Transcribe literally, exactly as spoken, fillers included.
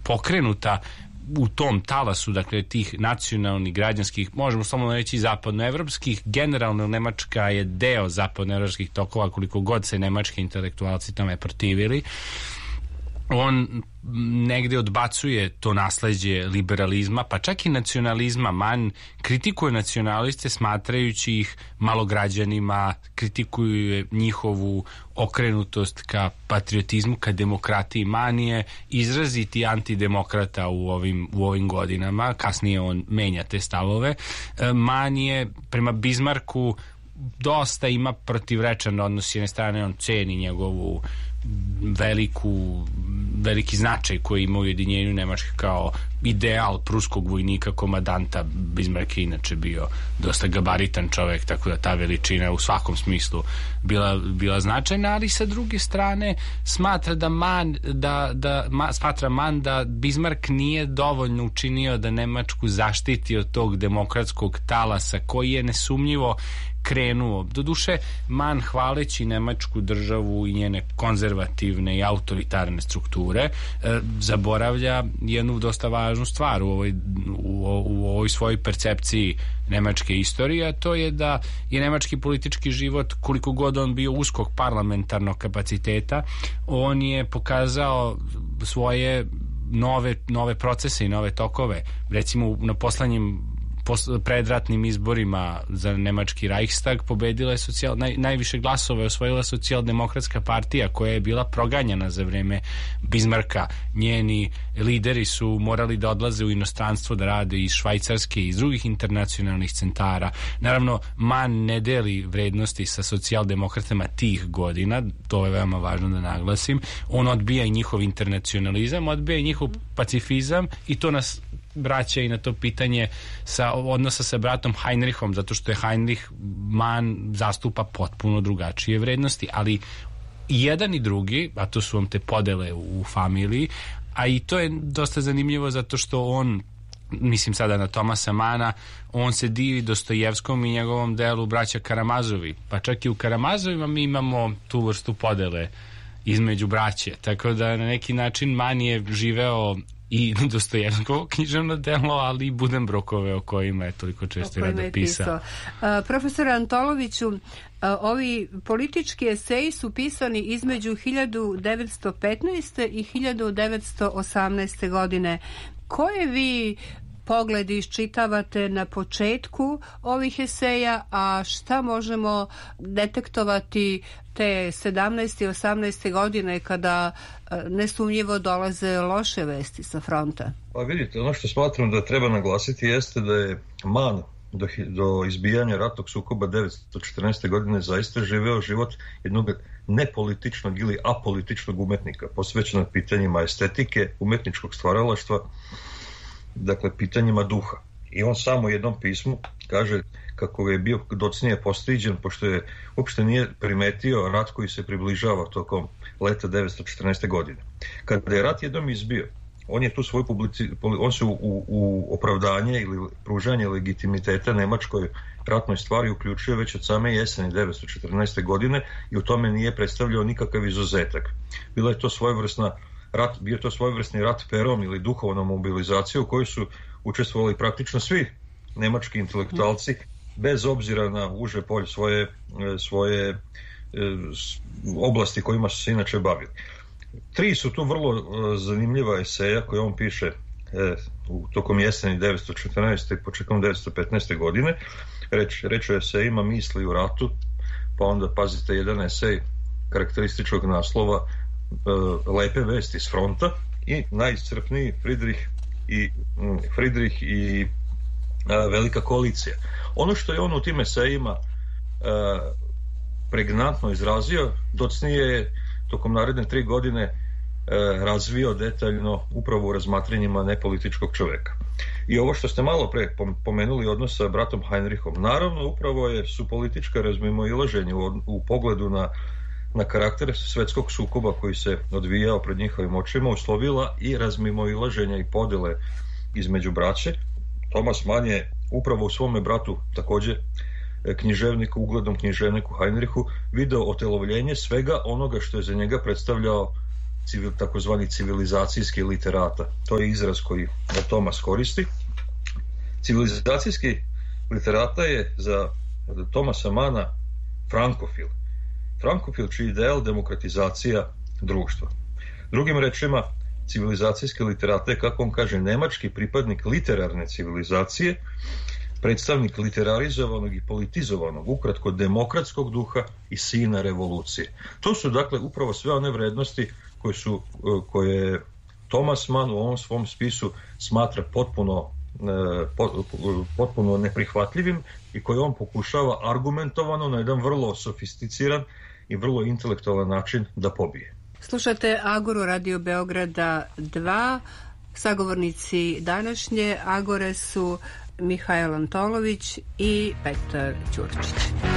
pokrenuta u tom talasu, dakle, tih nacionalnih, građanskih, možemo slobodno reći zapadnoevropskih. Generalno Nemačka je deo zapadnoevropskih tokova, koliko god se nemački intelektualci tome protivili. On negde odbacuje to nasleđe liberalizma, pa čak i nacionalizma. Mann kritikuje nacionaliste smatrajući ih malograđanima, kritikuje njihovu okrenutost ka patriotizmu, ka demokratiji. Mann je izraziti antidemokrata u ovim, u ovim godinama, kasnije on menja te stavove. Mann je prema Bismarcku dosta ima protivrečan odnos. S jedne strane on ceni njegovu veliku, veliki značaj koji ima u ujedinjenju Nemačke kao ideal pruskog vojnika, komadanta. Bismarck je inače bio dosta gabaritan čovek, tako da ta veličina u svakom smislu bila, bila značajna, ali sa druge strane smatra da Mann da, da, ma, smatra Mann da Bismarck nije dovoljno učinio da Nemačku zaštiti od tog demokratskog talasa koji je nesumnjivo krenuo. Doduše, Mann, hvaleći nemačku državu i njene konzervativne i autoritarne strukture, e, zaboravlja jednu dosta važnu stvar u ovoj, u, u ovoj svojoj percepciji nemačke istorije, a to je da je nemački politički život, koliko god on bio uskog parlamentarnog kapaciteta, on je pokazao svoje nove, nove procese i nove tokove. Recimo, na poslednjim predratnim izborima za nemački Reichstag pobedila je socijal, naj, najviše glasova je osvojila socijaldemokratska partija, koja je bila proganjana za vreme Bismarcka. Njeni lideri su morali da odlaze u inostranstvo da rade iz Švajcarske i iz drugih internacionalnih centara. Naravno, Mann ne deli vrednosti sa socijaldemokratama tih godina, to je veoma važno da naglasim. On odbija i njihov internacionalizam, odbija i njihov pacifizam, i to nas vraća i na to pitanje sa odnosa sa bratom Heinrichom, zato što je Heinrich Mann zastupa potpuno drugačije vrednosti, ali i jedan i drugi, a to su vam te podele u familiji, a i to je dosta zanimljivo zato što on, mislim sada na Tomasa Mana, on se divi Dostojevskom i njegovom delu Braća Karamazovi, pa čak i u Karamazovima mi imamo tu vrstu podele između braće, tako da na neki način Man je živeo i Dostojevskovo književno delo, ali i Buddenbrookove o kojima je toliko često rado pisao. Uh, profesor Antoloviću, uh, ovi politički eseji su pisani između hiljadu devetsto petnaeste. i hiljadu devetsto osamnaeste. godine. Koje vi pogledi iščitavate na početku ovih eseja, a šta možemo detektovati te sedamnaeste i osamnaeste. godine kada nesumnjivo dolaze loše vesti sa fronta? Pa vidite, ono što smatram da treba naglasiti jeste da je Mann do, do izbijanja ratnog sukoba devetsto četrnaeste. godine zaista živeo život jednog nepolitičnog ili apolitičnog umetnika, posvećenog pitanjima estetike, umetničkog stvaralaštva, dakle pitanjima duha. I on samo u jednom pismu kaže kako je bio docnije postriđen, pošto je uopšte nije primetio rat koji se približava tokom leta devetsto četrnaeste. godine. Kada je rat jednom izbio, on je tu svoju publici, on se u, u, u opravdanje ili pružanje legitimiteta nemačkoj ratnoj stvari uključio već od same jeseni devetsto četrnaeste. godine i u tome nije predstavljao nikakav izuzetak. Bila je to svojevrsna rat, bio to svojevrsni rat perom ili duhovna mobilizacija u kojoj su učestvovali praktično svi nemački intelektualci, bez obzira na uže polje svoje, svoje oblasti kojima su se inače bavili. Tri su tu vrlo zanimljiva eseja koje on piše e, u tokom jeseni devetsto četrnaeste. i početkom devetsto petnaeste. godine. Reč, reč o esejima Misli u ratu, pa onda pazite jedan esej karakterističnog naslova e, Lepe vesti s fronta i najiscrpniji Friedrich i, Friedrich i a, Velika koalicija. Ono što je on u tim esejima a, pregnantno izrazio, docnije je tokom naredne tri godine e, razvio detaljno upravo u razmatranjima nepolitičkog čoveka. I ovo što ste malo pre pomenuli, odnos sa bratom Heinrichom, naravno upravo je, su politička razmimoilaženja u, u pogledu na, na karakter svetskog sukoba koji se odvijao pred njihovim očima uslovila i razmimoilaženja i podele između braće. Thomas Mann je upravo u svome bratu, takođe književniku, uglednom književniku Heinrichu, video otelovljenje svega onoga što je za njega predstavljao civil, takozvani civilizacijski literata. To je izraz koji Tomas koristi. Civilizacijski literata je za Tomasa Mana frankofil. Frankofil čiji ideal demokratizacija društva. Drugim rečima, civilizacijski literata je, kako on kaže, nemački pripadnik literarne civilizacije, predstavnik literarizovanog i politizovanog, ukratko demokratskog duha i sina revolucije. To su dakle upravo sve one vrednosti koje su, koje Thomas Mann u ovom svom spisu smatra potpuno, potpuno neprihvatljivim i koje on pokušava argumentovano na jedan vrlo sofisticiran i vrlo intelektualan način da pobije. Slušate Agoru Radio Beograda dva. Sagovornici današnje Agore su Mihajlo Antolović i Petar Ćurčić.